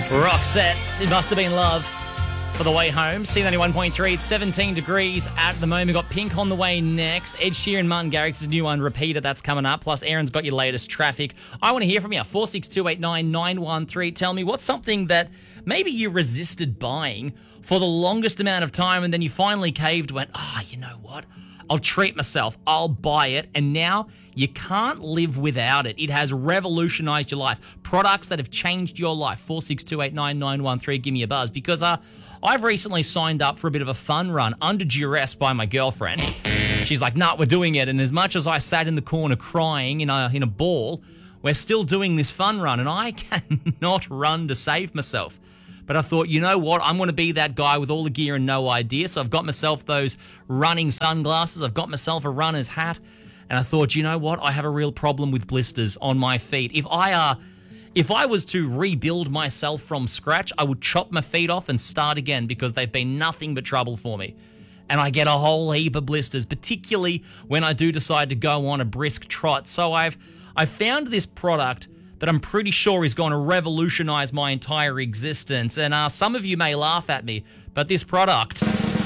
Roxette's It Must Have Been Love for the way home. C91.3, it's 17 degrees at the moment. We've got Pink on the way next. Ed Sheeran, Martin Garrix's new one, Repeater, that's coming up. Plus, Aaron's got your latest traffic. I want to hear from you. 46289 Tell me, what's something that maybe you resisted buying for the longest amount of time and then you finally caved, went, you know what? I'll treat myself. I'll buy it. And now you can't live without it. It has revolutionized your life. Products that have changed your life. 46289 Give me a buzz. Because I've recently signed up for a bit of a fun run under duress by my girlfriend. She's like, nah, we're doing it. And as much as I sat in the corner crying in a ball, we're still doing this fun run. And I cannot run to save myself. But I thought, you know what? I'm going to be that guy with all the gear and no idea. So I've got myself those running sunglasses. I've got myself a runner's hat. And I thought, you know what? I have a real problem with blisters on my feet. If I was to rebuild myself from scratch, I would chop my feet off and start again because they've been nothing but trouble for me. And I get a whole heap of blisters, particularly when I do decide to go on a brisk trot. So I've found this product that I'm pretty sure is going to revolutionize my entire existence. And some of you may laugh at me, but this product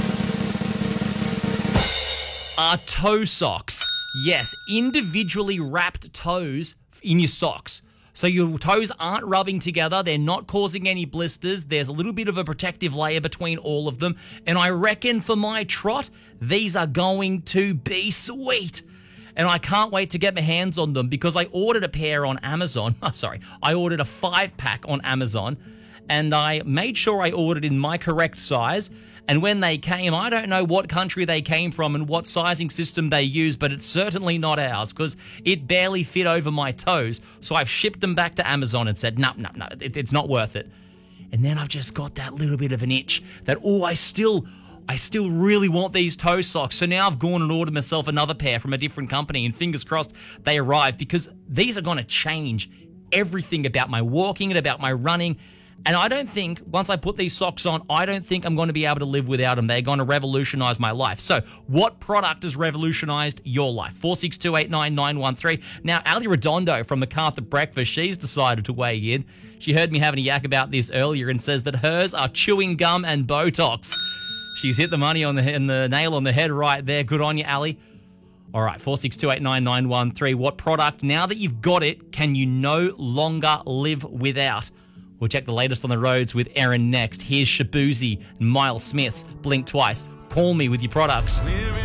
are toe socks. Yes, individually wrapped toes in your socks. So your toes aren't rubbing together. They're not causing any blisters. There's a little bit of a protective layer between all of them. And I reckon for my trot, these are going to be sweet. And I can't wait to get my hands on them because I ordered a pair on Amazon. I ordered a 5-pack on Amazon and I made sure I ordered in my correct size. And when they came, I don't know what country they came from and what sizing system they use, but it's certainly not ours because it barely fit over my toes. So I've shipped them back to Amazon and said, no, it's not worth it. And then I've just got that little bit of an itch that, I still really want these toe socks. So now I've gone and ordered myself another pair from a different company and fingers crossed they arrive because these are going to change everything about my walking and about my running. And I don't think, once I put these socks on, I don't think I'm going to be able to live without them. They're going to revolutionize my life. So what product has revolutionized your life? 46289 Now, Ali Redondo from MacArthur Breakfast, she's decided to weigh in. She heard me having a yak about this earlier and says that hers are chewing gum and Botox. She's hit the money on the nail on the head right there. Good on you, Ali. All right, 46289 What product, now that you've got it, can you no longer live without? We'll check the latest on the roads with Aaron next. Here's Shabuzi and Miles Smith's Blink Twice. Call me with your products.